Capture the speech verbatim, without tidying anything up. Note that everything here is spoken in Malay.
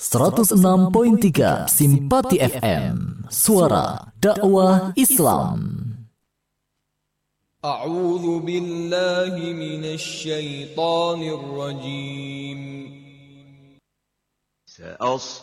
seratus enam koma tiga Simpati F M, suara dakwah Islam. A'udzu billahi minasy syaithanir rajim. سأص